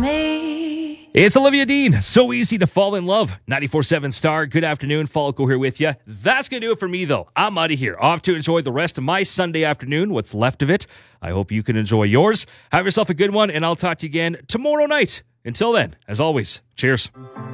me. It's Olivia Dean. So easy to fall in love. 94.7 Star. Good afternoon. Falco here with you. That's going to do it for me, though. I'm out of here. Off to enjoy the rest of my Sunday afternoon, what's left of it. I hope you can enjoy yours. Have yourself a good one, and I'll talk to you again tomorrow night. Until then, as always, cheers.